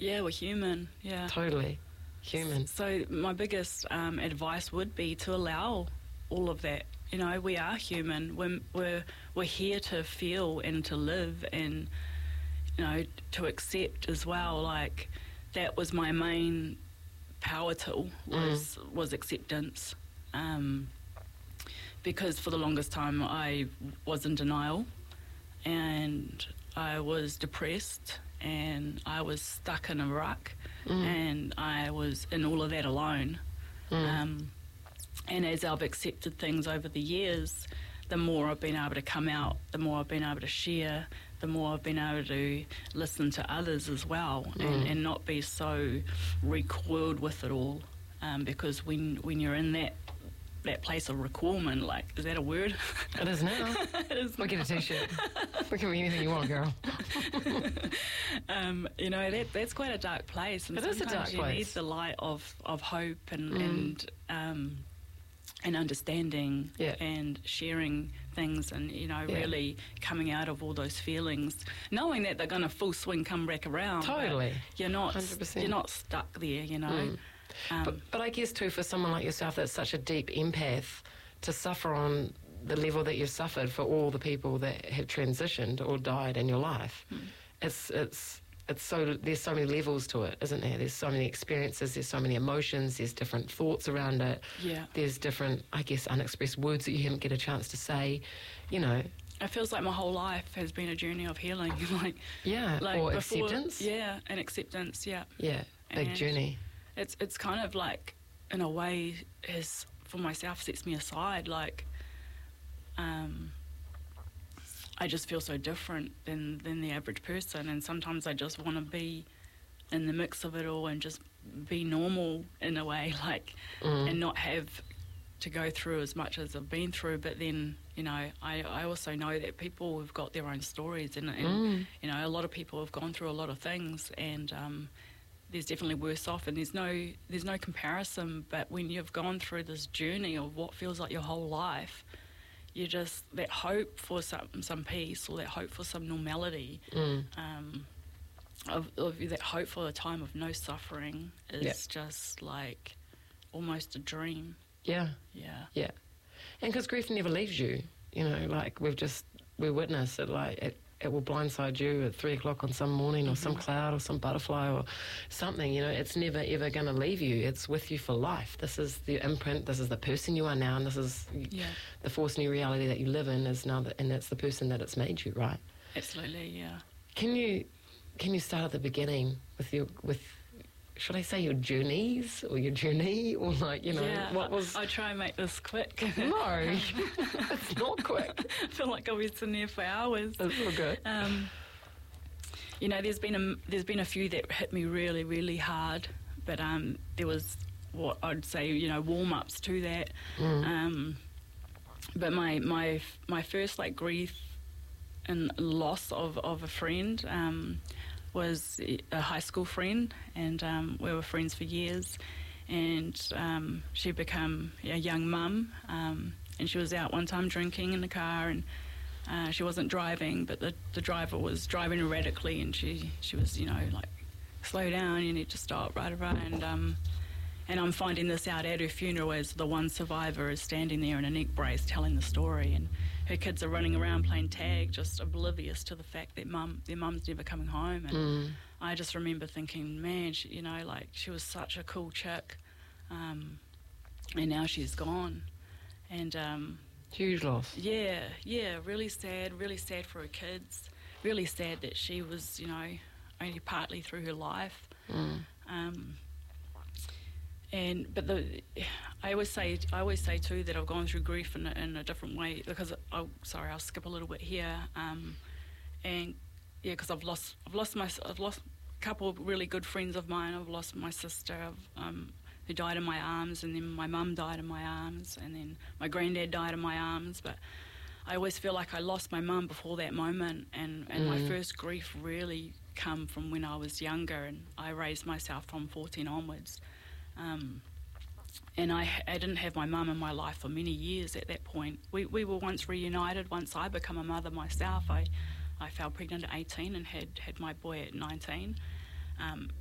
Yeah, we're human. Yeah. Totally. Human. So my biggest advice would be to allow all of that. You know, we are human. We're here to feel and to live, and you know, to accept as well. Like, that was my main power tool, was acceptance. Because for the longest time I was in denial, and I was depressed, and I was stuck in a rut, and I was in all of that alone. And as I've accepted things over the years, the more I've been able to come out, the more I've been able to share, the more I've been able to listen to others as well, and not be so recoiled with it all. Because when you're in that place of recoilment, like, is that a word? It is now. It is. We'll get a t-shirt. We can be anything you want, girl. You know, that's quite a dark place. And it is a dark place. You need the light of hope and understanding, and sharing things, and, you know, really coming out of all those feelings, knowing that they're going to full swing come back around. Totally. You're not 100%. You're not stuck there, you know. But I guess too, for someone like yourself that's such a deep empath, to suffer on the level that you've suffered for all the people that have transitioned or died in your life, it's so, there's so many levels to it, isn't there? There's so many experiences, there's so many emotions, there's different thoughts around it. Yeah. There's different, I guess, unexpressed words that you haven't get a chance to say, you know. It feels like my whole life has been a journey of healing. Like or acceptance. Yeah, and acceptance, yeah. Yeah, big journey. It's kind of like, in a way, is for myself, sets me aside. Like, I just feel so different than the average person, and sometimes I just want to be in the mix of it all and just be normal in a way, like, and not have to go through as much as I've been through. But then, you know, I also know that people have got their own stories, and you know, a lot of people have gone through a lot of things, and there's definitely worse off, and there's no comparison. But when you've gone through this journey of what feels like your whole life, you just, that hope for some peace, or that hope for some normality, of that hope for a time of no suffering is just like almost a dream. Yeah. And because grief never leaves you, you know, like we witness it, like it will blindside you at 3 o'clock on some morning, or some cloud, or some butterfly, or something, you know. It's never ever going to leave you. It's with you for life. This is the imprint, this is the person you are now, and this is the force new reality that you live in is now, and that's the person that it's made you, right? Absolutely, yeah. Can you start at the beginning with should I say your journeys, or your journey, or, like, you know, what was... I'll try and make this quick. No, it's not quick. I feel like I'll be sitting there for hours. That's all good. You know, there's been a few that hit me really, really hard, but there was what I'd say, you know, warm-ups to that. But my first, like, grief and loss of a friend was a high school friend, and we were friends for years, and she became a young mum, and she was out one time drinking in the car, and she wasn't driving, but the driver was driving erratically, and she was, you know, like, slow down, you need to stop, right, and I'm finding this out at her funeral as the one survivor is standing there in a neck brace telling the story, and her kids are running around playing tag, just oblivious to the fact that their mum's never coming home. And I just remember thinking, man, she, you know, like, she was such a cool chick, and now she's gone. And huge loss. Yeah, really sad for her kids, really sad that she was, you know, only partly through her life. But I always say too that I've gone through grief in a different way, because I'll skip a little bit here, and because I've lost a couple of really good friends of mine. I've lost my sister, who died in my arms, and then my mum died in my arms, and then my granddad died in my arms. But I always feel like I lost my mum before that moment, and my first grief really come from when I was younger, and I raised myself from 14 onwards. And I didn't have my mum in my life for many years at that point. We were once reunited. Once I became a mother myself, I fell pregnant at 18 and had my boy at 19.